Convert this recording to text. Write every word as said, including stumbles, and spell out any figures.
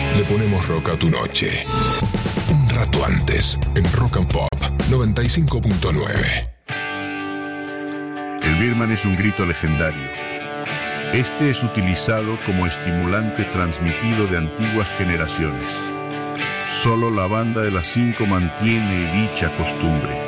le ponemos rock a tu noche. Un rato antes, en Rock and Pop noventa y cinco punto nueve. El Birman es un grito legendario. Este es utilizado como estimulante transmitido de antiguas generaciones. Solo la banda de las cinco mantiene dicha costumbre.